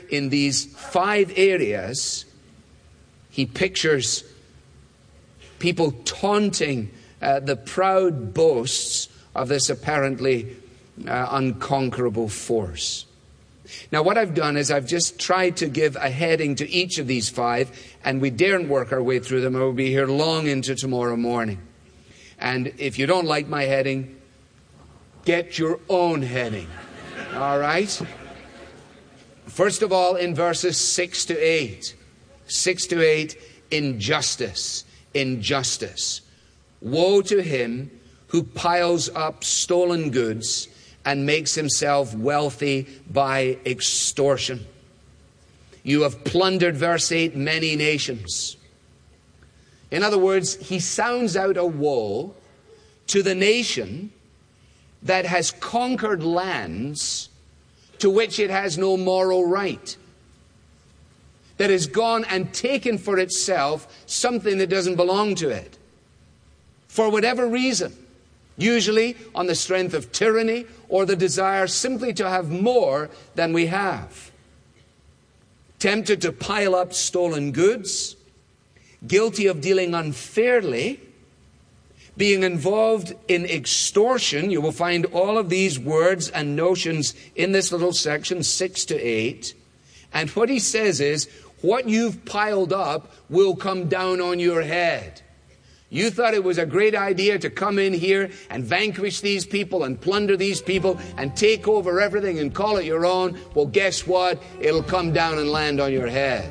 in these 5 areas, he pictures people taunting the proud boasts of this apparently unconquerable force. Now, what I've done is I've just tried to give a heading to each of these 5, and we daren't work our way through them, or we'll be here long into tomorrow morning. And if you don't like my heading, get your own heading. All right? First of all, in verses 6 to 8. 6 to 8, injustice. Injustice. Woe to him who piles up stolen goods and makes himself wealthy by extortion. You have plundered, verse 8, many nations. In other words, he sounds out a woe to the nation that has conquered lands to which it has no moral right, that has gone and taken for itself something that doesn't belong to it, for whatever reason, usually on the strength of tyranny or the desire simply to have more than we have. Tempted to pile up stolen goods, guilty of dealing unfairly, being involved in extortion. You will find all of these words and notions in this little section, 6 to 8. And what he says is, what you've piled up will come down on your head. You thought it was a great idea to come in here and vanquish these people and plunder these people and take over everything and call it your own. Well, guess what? It'll come down and land on your head.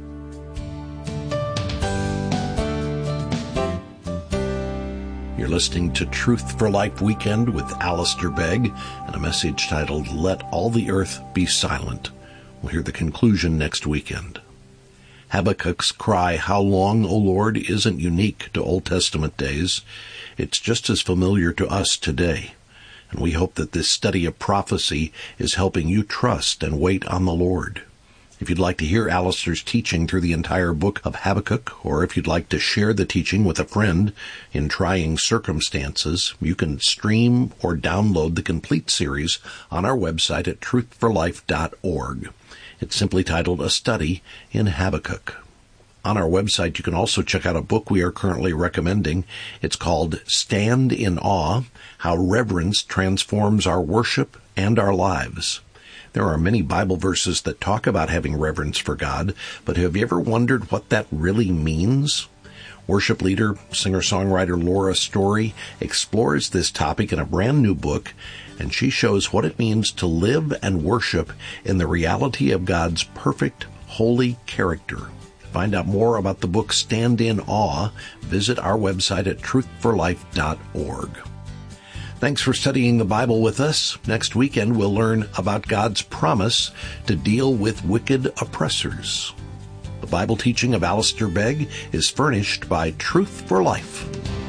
You're listening to Truth for Life Weekend with Alistair Begg and a message titled, Let All the Earth Be Silent. We'll hear the conclusion next weekend. Habakkuk's cry, "How long, O Lord?" isn't unique to Old Testament days. It's just as familiar to us today. And we hope that this study of prophecy is helping you trust and wait on the Lord. If you'd like to hear Alistair's teaching through the entire book of Habakkuk, or if you'd like to share the teaching with a friend in trying circumstances, you can stream or download the complete series on our website at truthforlife.org. It's simply titled A Study in Habakkuk. On our website, you can also check out a book we are currently recommending. It's called Stand in Awe, How Reverence Transforms Our Worship and Our Lives. There are many Bible verses that talk about having reverence for God, but have you ever wondered what that really means? Worship leader, singer-songwriter Laura Story explores this topic in a brand new book, and she shows what it means to live and worship in the reality of God's perfect, holy character. Find out more about the book Stand in Awe. Visit our website at truthforlife.org. Thanks for studying the Bible with us. Next weekend, we'll learn about God's promise to deal with wicked oppressors. The Bible teaching of Alistair Begg is furnished by Truth for Life,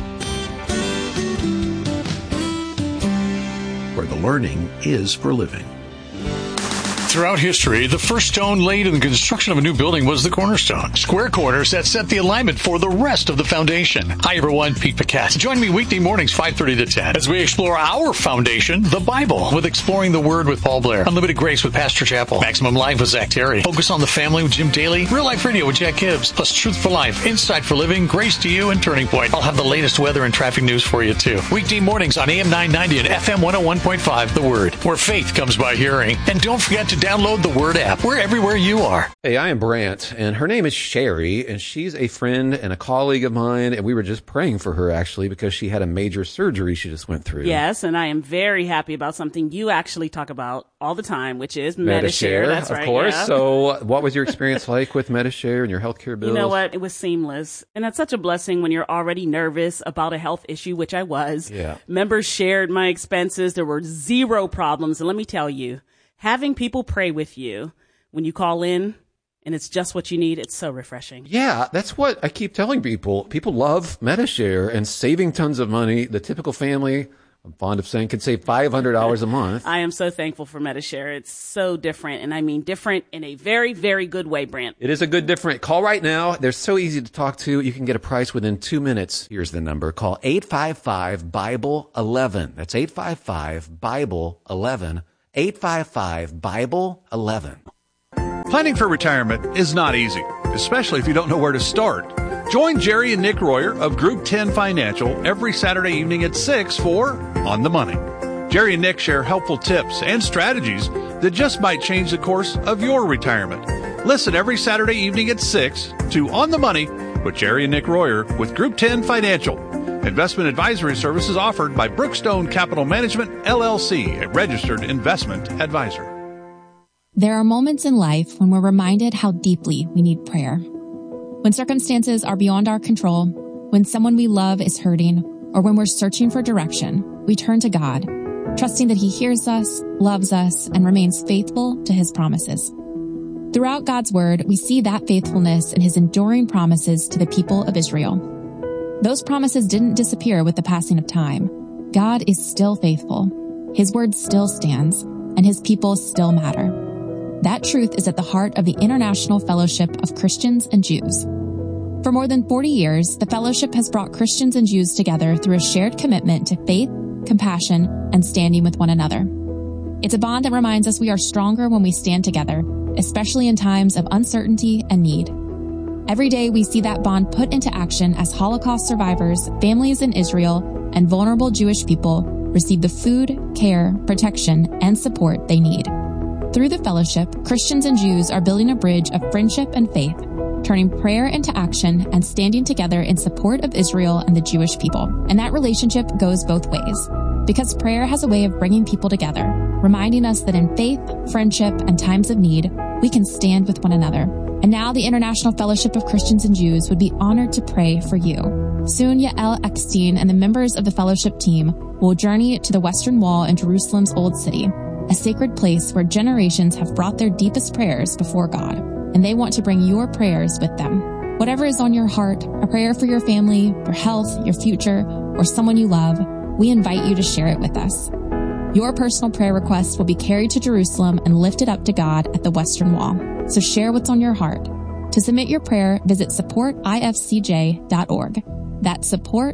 where the learning is for living. Throughout history, the first stone laid in the construction of a new building was the cornerstone. Square corners that set the alignment for the rest of the foundation. Hi, everyone. Pete Picasso. Join me weekday mornings, 5:30 to 10, as we explore our foundation, the Bible, with Exploring the Word with Paul Blair, Unlimited Grace with Pastor Chappell, Maximum Life with Zach Terry, Focus on the Family with Jim Daly, Real Life Radio with Jack Gibbs, plus Truth for Life, Insight for Living, Grace to You, and Turning Point. I'll have the latest weather and traffic news for you, too. Weekday mornings on AM 990 and FM 101.5, The Word, where faith comes by hearing. And don't forget to download the Word app. We're everywhere you are. Hey, I am Brant, and her name is Sherry, and she's a friend and a colleague of mine, and we were just praying for her, actually, because she had a major surgery she just went through. Yes, and I am very happy about something you actually talk about all the time, which is Medi-Share. That's right. Of course. Yeah. So what was your experience like with Medi-Share and your healthcare bills? You know what? It was seamless. And that's such a blessing when you're already nervous about a health issue, which I was. Yeah. Members shared my expenses. There were zero problems. And let me tell you, having people pray with you when you call in and it's just what you need, it's so refreshing. Yeah, that's what I keep telling people. People love Medi-Share and saving tons of money. The typical family, I'm fond of saying, can save $500 a month. I am so thankful for Medi-Share. It's so different, and I mean different in a very, very good way, Brant. It is a good different. Call right now. They're so easy to talk to. You can get a price within 2 minutes. Here's the number. Call 855-BIBLE-11. That's 855-BIBLE-11. 855-BIBLE-11. Planning for retirement is not easy, especially if you don't know where to start. Join Jerry and Nick Royer of Group 10 Financial every Saturday evening at 6 for On the Money. Jerry and Nick share helpful tips and strategies that just might change the course of your retirement. Listen every Saturday evening at 6 to On the Money with Jerry and Nick Royer with Group 10 Financial. Investment advisory services offered by Brookstone Capital Management, LLC, a registered investment advisor. There are moments in life when we're reminded how deeply we need prayer. When circumstances are beyond our control, when someone we love is hurting, or when we're searching for direction, we turn to God, trusting that He hears us, loves us, and remains faithful to His promises. Throughout God's Word, we see that faithfulness in His enduring promises to the people of Israel. Those promises didn't disappear with the passing of time. God is still faithful. His Word still stands, and His people still matter. That truth is at the heart of the International Fellowship of Christians and Jews. For more than 40 years, the fellowship has brought Christians and Jews together through a shared commitment to faith, compassion, and standing with one another. It's a bond that reminds us we are stronger when we stand together, especially in times of uncertainty and need. Every day we see that bond put into action as Holocaust survivors, families in Israel, and vulnerable Jewish people receive the food, care, protection, and support they need. Through the fellowship, Christians and Jews are building a bridge of friendship and faith, turning prayer into action and standing together in support of Israel and the Jewish people. And that relationship goes both ways, because prayer has a way of bringing people together, reminding us that in faith, friendship, and times of need, we can stand with one another. And now the International Fellowship of Christians and Jews would be honored to pray for you. Soon, Yael Eckstein and the members of the fellowship team will journey to the Western Wall in Jerusalem's Old City, a sacred place where generations have brought their deepest prayers before God, and they want to bring your prayers with them. Whatever is on your heart, a prayer for your family, for health, your future, or someone you love, we invite you to share it with us. Your personal prayer requests will be carried to Jerusalem and lifted up to God at the Western Wall. So share what's on your heart. To submit your prayer, visit supportifcj.org. That's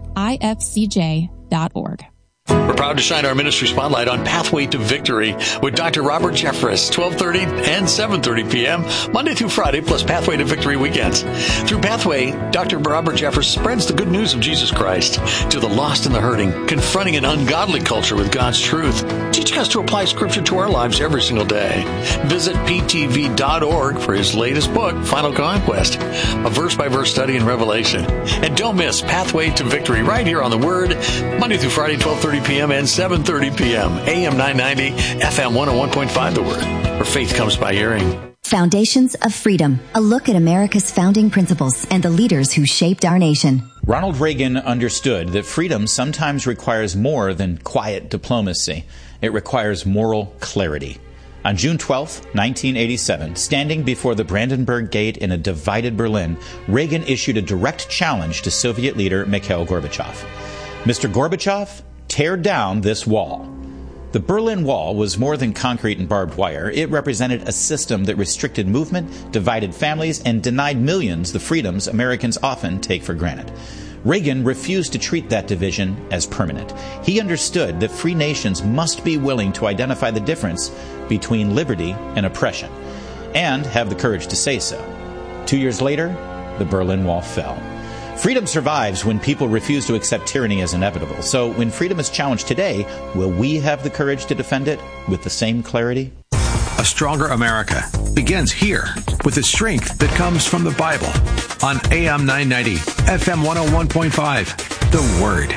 supportifcj.org. We're proud to shine our ministry spotlight on Pathway to Victory with Dr. Robert Jeffress, 12:30 and 7:30 p.m., Monday through Friday, plus Pathway to Victory weekends. Through Pathway, Dr. Robert Jeffress spreads the good news of Jesus Christ to the lost and the hurting, confronting an ungodly culture with God's truth, teaching us to apply Scripture to our lives every single day. Visit ptv.org for his latest book, Final Conquest, a verse-by-verse study in Revelation. And don't miss Pathway to Victory right here on The Word, Monday through Friday, 12:30 p.m. and 7:30 p.m. AM 990, FM 101.5 The Word, where faith comes by hearing. Foundations of Freedom, a look at America's founding principles and the leaders who shaped our nation. Ronald Reagan understood that freedom sometimes requires more than quiet diplomacy. It requires moral clarity. On June 12, 1987, standing before the Brandenburg Gate in a divided Berlin, Reagan issued a direct challenge to Soviet leader Mikhail Gorbachev. Mr. Gorbachev, tear down this wall. The Berlin Wall was more than concrete and barbed wire. It represented a system that restricted movement, divided families, and denied millions the freedoms Americans often take for granted. Reagan refused to treat that division as permanent. He understood that free nations must be willing to identify the difference between liberty and oppression, and have the courage to say so. 2 years later, the Berlin Wall fell. Freedom survives when people refuse to accept tyranny as inevitable. So when freedom is challenged today, will we have the courage to defend it with the same clarity? A stronger America begins here with the strength that comes from the Bible. On AM 990, FM 101.5, The Word.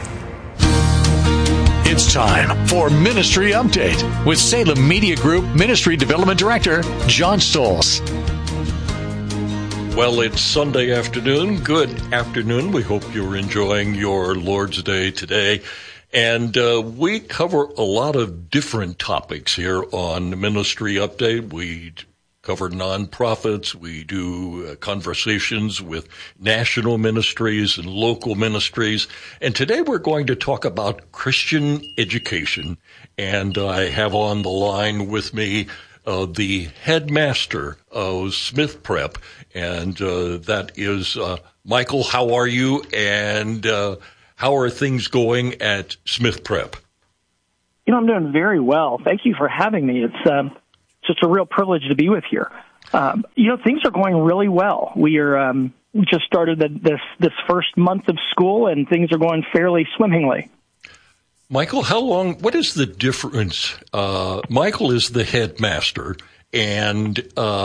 It's time for Ministry Update with Salem Media Group Ministry Development Director John Stolz. Well, it's Sunday afternoon. Good afternoon. We hope you're enjoying your Lord's Day today. And we cover a lot of different topics here on Ministry Update. We cover nonprofits. We do conversations with national ministries and local ministries. And today we're going to talk about Christian education. And I have on the line with me the headmaster of Smith Prep, and that is Michael. How are you, and how are things going at Smith Prep? I'm doing very well. Thank you for having me. It's just a real privilege to be with here. Things are going really well. We just started this first month of school, and things are going fairly swimmingly. Michael, what is the difference? Michael is the headmaster, and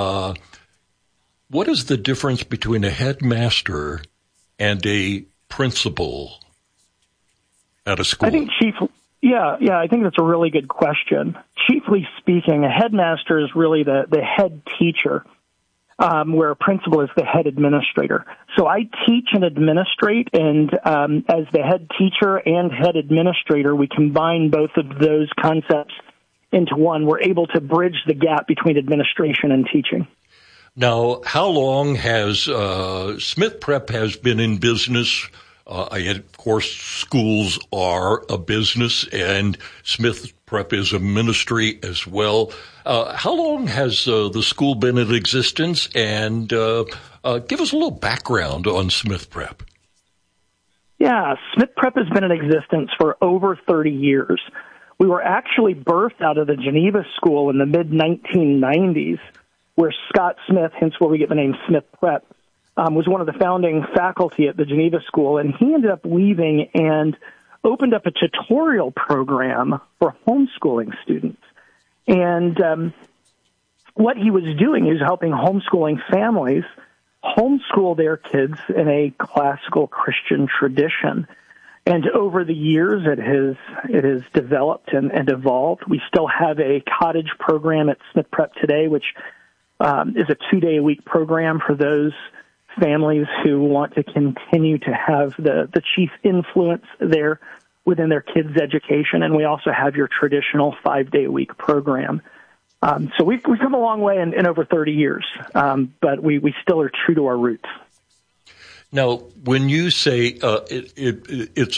what is the difference between a headmaster and a principal at a school? I think I think that's a really good question. Chiefly speaking, a headmaster is really the head teacher, where a principal is the head administrator. So I teach and administrate, and as the head teacher and head administrator, we combine both of those concepts into one. We're able to bridge the gap between administration and teaching. Now, how long has Smith Prep has been in business? Of course, schools are a business, and Smith Prep is a ministry as well. How long has the school been in existence? And give us a little background on Smith Prep. Yeah, Smith Prep has been in existence for over 30 years. We were actually birthed out of the Geneva School in the mid-1990s, where Scott Smith, hence where we get the name Smith Prep, was one of the founding faculty at the Geneva School, and he ended up leaving and opened up a tutorial program for homeschooling students. And what he was doing, he was helping homeschooling families homeschool their kids in a classical Christian tradition. And over the years, it has developed and evolved. We still have a cottage program at Smith Prep today, which is a 2-day-a-week program for those families who want to continue to have the chief influence there within their kids' education. And we also have your traditional 5-day-a-week program. So we've come a long way in over 30 years, but we still are true to our roots. Now, when you say it's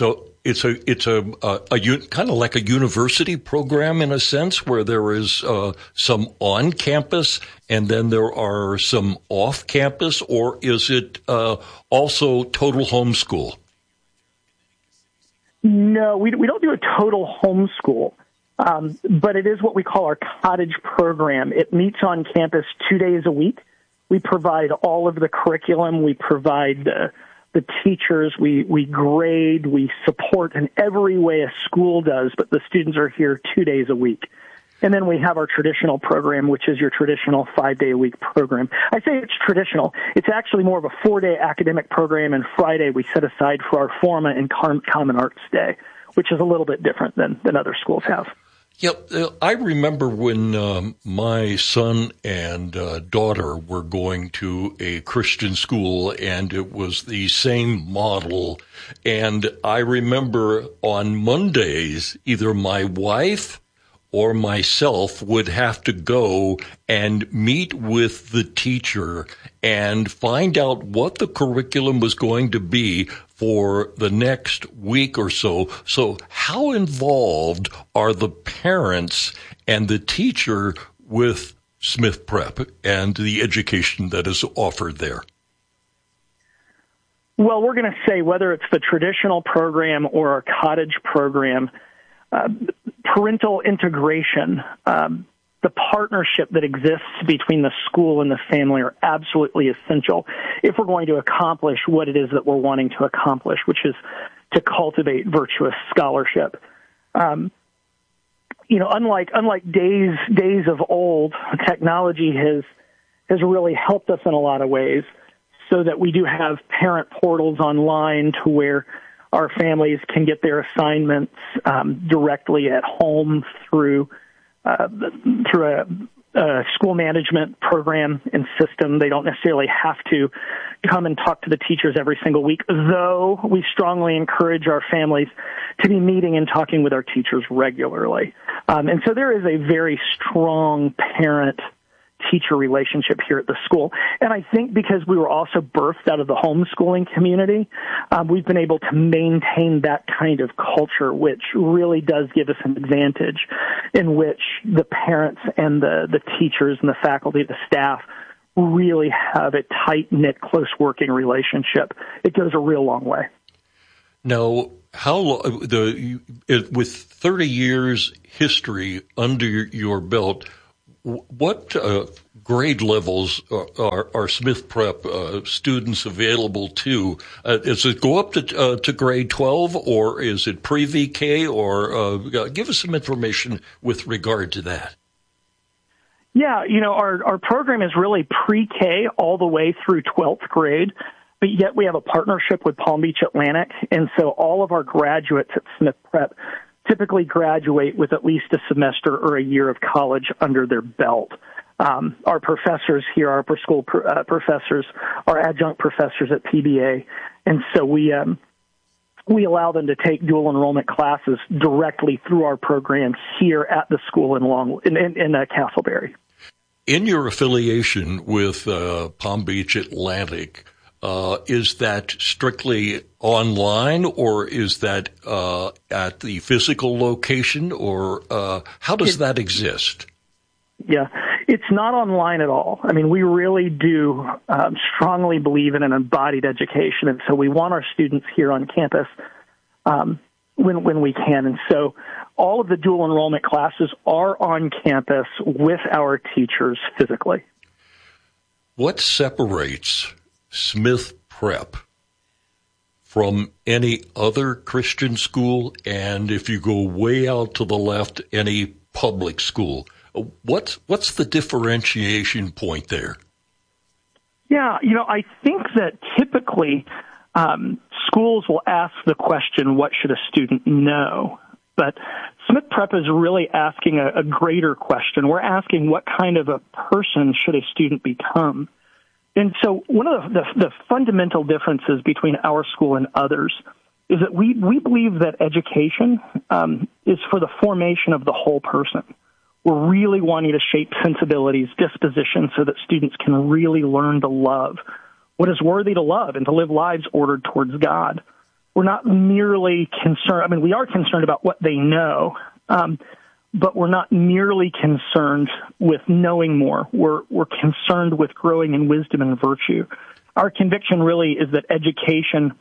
kind of like a university program in a sense, where there is some on campus and then there are some off campus, or is it also total homeschool? No, we don't do a total homeschool, but it is what we call our cottage program. It meets on campus 2 days a week. We provide all of the curriculum. We provide the teachers. We grade. We support in every way a school does, but the students are here 2 days a week. And then we have our traditional program, which is your traditional 5-day-a-week program. I say it's traditional. It's actually more of a 4-day academic program, and Friday we set aside for our Forma and Common Arts Day, which is a little bit different than other schools have. Yep. I remember when my son and daughter were going to a Christian school, and it was the same model. And I remember on Mondays, either my wife or myself would have to go and meet with the teacher and find out what the curriculum was going to be for the next week or so. So how involved are the parents and the teacher with Smith Prep and the education that is offered there? Well, we're going to say whether it's the traditional program or our cottage program, parental integration, the partnership that exists between the school and the family are absolutely essential if we're going to accomplish what it is that we're wanting to accomplish, which is to cultivate virtuous scholarship. Unlike days of old, technology has really helped us in a lot of ways, so that we do have parent portals online to where our families can get their assignments directly at home through a school management program and system. They don't necessarily have to come and talk to the teachers every single week, though we strongly encourage our families to be meeting and talking with our teachers regularly. And so there is a very strong parent-teacher relationship here at the school. And I think because we were also birthed out of the homeschooling community, we've been able to maintain that kind of culture, which really does give us an advantage in which the parents and the teachers and the faculty, the staff, really have a tight-knit, close working relationship. It goes a real long way. Now, with 30 years history under your belt, what grade levels are Smith Prep students available to? Does it go up to grade 12, or is it pre-VK? Or give us some information with regard to that. Yeah, our program is really pre-K all the way through 12th grade, but yet we have a partnership with Palm Beach Atlantic, and so all of our graduates at Smith Prep typically graduate with at least a semester or a year of college under their belt. Our professors here, our per-school professors, are adjunct professors at PBA, and so we allow them to take dual enrollment classes directly through our programs here at the school in Castleberry. In your affiliation with Palm Beach Atlantic, is that strictly online, or is that at the physical location, or how does that exist? Yeah, it's not online at all. I mean, we really do strongly believe in an embodied education, and so we want our students here on campus when we can. And so all of the dual enrollment classes are on campus with our teachers physically. What separates Smith Prep from any other Christian school, and if you go way out to the left, any public school? What's the differentiation point there? Yeah, I think that typically schools will ask the question, what should a student know? But Smith Prep is really asking a greater question. We're asking, what kind of a person should a student become? And so one of the fundamental differences between our school and others is that we believe that education is for the formation of the whole person. We're really wanting to shape sensibilities, dispositions, so that students can really learn to love what is worthy to love and to live lives ordered towards God. We're not merely concerned, we are concerned about what they know, but we're not merely concerned with knowing more. We're concerned with growing in wisdom and virtue. Our conviction really is that education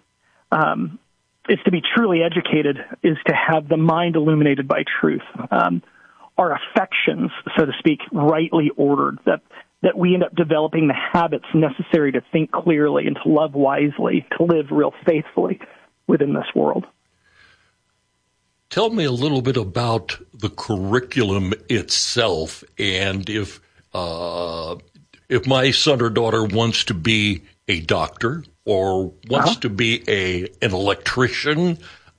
is to be truly educated, is to have the mind illuminated by truth. Our affections, so to speak, rightly ordered, that we end up developing the habits necessary to think clearly and to love wisely, to live real faithfully within this world. Tell me a little bit about the curriculum itself, and if my son or daughter wants to be a doctor or wants to be an electrician,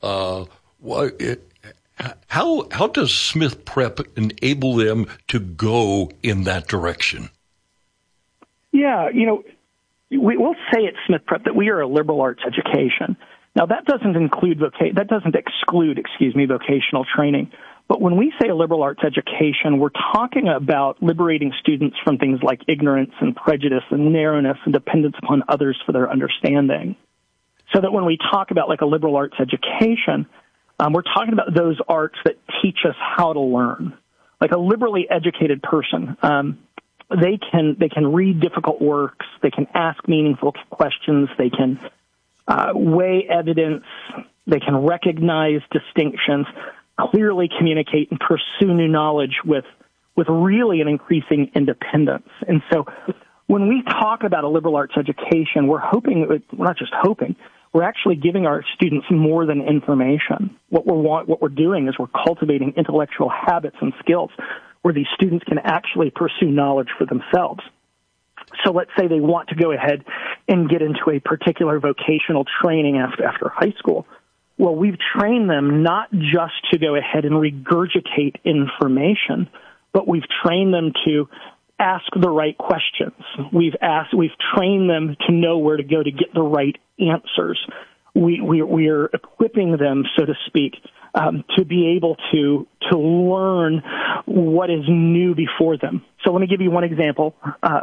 how does Smith Prep enable them to go in that direction? Yeah, we'll say at Smith Prep that we are a liberal arts education. Now, that doesn't exclude vocational training. But when we say a liberal arts education, we're talking about liberating students from things like ignorance and prejudice and narrowness and dependence upon others for their understanding. So that when we talk about like a liberal arts education, we're talking about those arts that teach us how to learn. Like a liberally educated person, they can read difficult works, they can ask meaningful questions, they can weigh evidence, they can recognize distinctions, clearly communicate and pursue new knowledge with really an increasing independence. And so when we talk about a liberal arts education, we're not just hoping, we're actually giving our students more than information. What we're doing is we're cultivating intellectual habits and skills where these students can actually pursue knowledge for themselves. So let's say they want to go ahead and get into a particular vocational training after high school. Well, we've trained them not just to go ahead and regurgitate information, but we've trained them to ask the right questions. We've trained them to know where to go to get the right answers. We are equipping them, so to speak, to be able to learn what is new before them. So let me give you one example.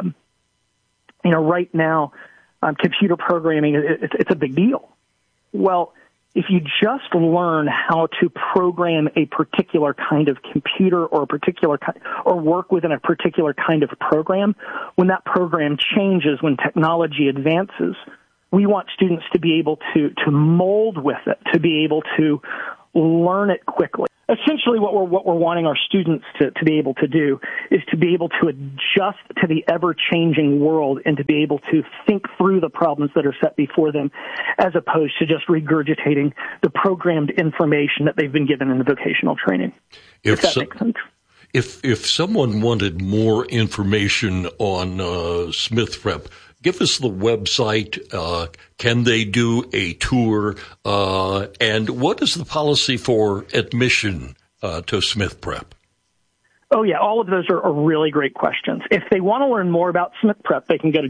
Right now, computer programming, it's a big deal. Well, if you just learn how to program a particular kind of computer or or work within a particular kind of program, when that program changes, when technology advances, we want students to be able to mold with it, to be able to learn it quickly. essentially what we're wanting our students to be able to do is to be able to adjust to the ever-changing world and to be able to think through the problems that are set before them, as opposed to just regurgitating the programmed information that they've been given in the vocational training. If that makes sense. If someone wanted more information on Smith Prep, give us the website. Can they do a tour? And what is the policy for admission to Smith Prep? Oh, yeah, all of those are really great questions. If they want to learn more about Smith Prep, they can go to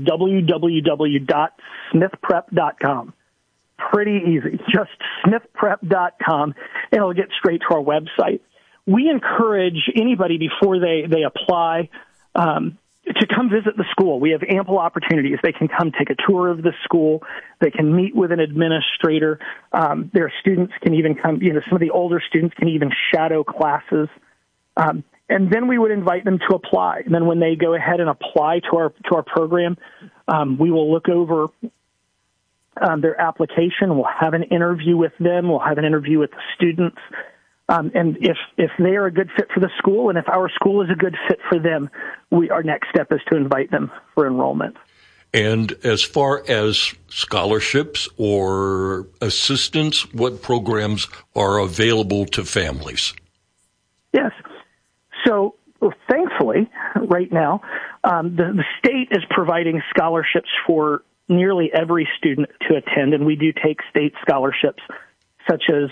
www.smithprep.com. Pretty easy. Just smithprep.com, and it'll get straight to our website. We encourage anybody before they apply to come visit the school. We have ample opportunities. They can come take a tour of the school. They can meet with an administrator. Their students can even come, some of the older students can even shadow classes. And then we would invite them to apply. And then when they go ahead and apply to our program, we will look over their application. We'll have an interview with them. We'll have an interview with the students. And if they are a good fit for the school, and if our school is a good fit for them, our next step is to invite them for enrollment. And as far as scholarships or assistance, what programs are available to families? Yes. So thankfully, right now, the state is providing scholarships for nearly every student to attend, and we do take state scholarships such as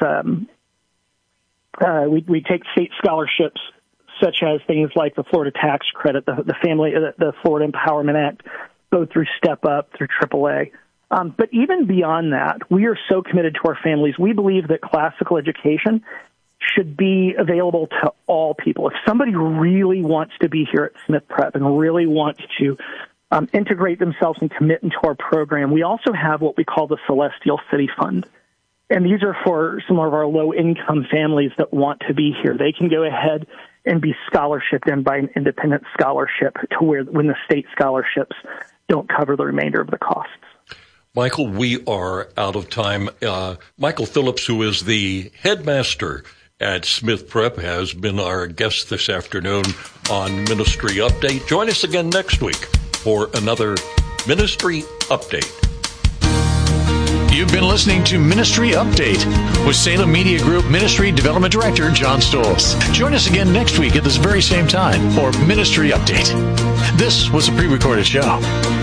we take state scholarships such as things like the Florida Tax Credit, the Florida Empowerment Act, go through Step Up, through AAA. But even beyond that, we are so committed to our families. We believe that classical education should be available to all people. If somebody really wants to be here at Smith Prep and really wants to integrate themselves and commit into our program, we also have what we call the Celestial City Fund. And these are for some of our low-income families that want to be here. They can go ahead and be scholarshiped in by an independent scholarship to when the state scholarships don't cover the remainder of the costs. Michael, we are out of time. Michael Phillips, who is the headmaster at Smith Prep, has been our guest this afternoon on Ministry Update. Join us again next week for another Ministry Update. You've been listening to Ministry Update with Salem Media Group Ministry Development Director John Stolz. Join us again next week at this very same time for Ministry Update. This was a pre-recorded show.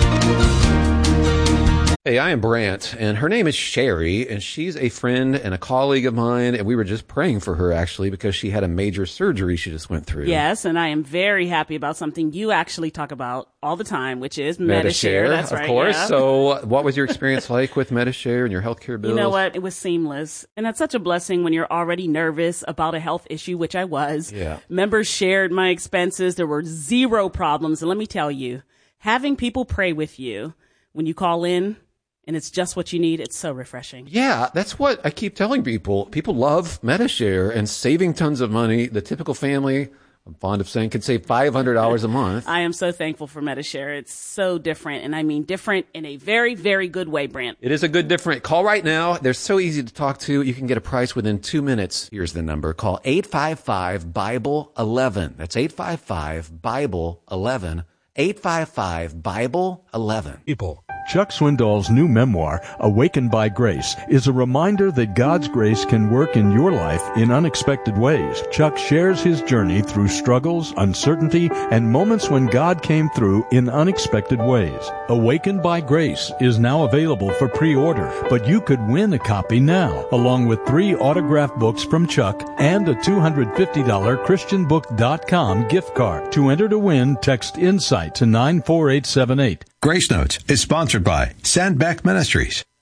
Hey, I am Brant, and her name is Sherry, and she's a friend and a colleague of mine, and we were just praying for her, actually, because she had a major surgery she just went through. Yes, and I am very happy about something you actually talk about all the time, which is Medi-Share. That's right, of course. Yeah. So what was your experience like with Medi-Share and your healthcare bills? You know what? It was seamless. And that's such a blessing when you're already nervous about a health issue, which I was. Yeah. Members shared my expenses. There were zero problems. And let me tell you, having people pray with you when you call in, and it's just what you need, it's so refreshing. Yeah, that's what I keep telling people. People love Medi-Share and saving tons of money. The typical family, I'm fond of saying, can save $500 a month. I am so thankful for Medi-Share. It's so different, and I mean different in a very, very good way, Brant. It is a good different. Call right now. They're so easy to talk to. You can get a price within 2 minutes. Here's the number. Call 855-BIBLE-11. That's 855-BIBLE-11. 855-BIBLE-11. People. Chuck Swindoll's new memoir, Awakened by Grace, is a reminder that God's grace can work in your life in unexpected ways. Chuck shares his journey through struggles, uncertainty, and moments when God came through in unexpected ways. Awakened by Grace is now available for pre-order, but you could win a copy now, along with 3 autographed books from Chuck and a $250 ChristianBook.com gift card. To enter to win, text INSIGHT to 94878. Grace Notes is sponsored by Sandbeck Ministries.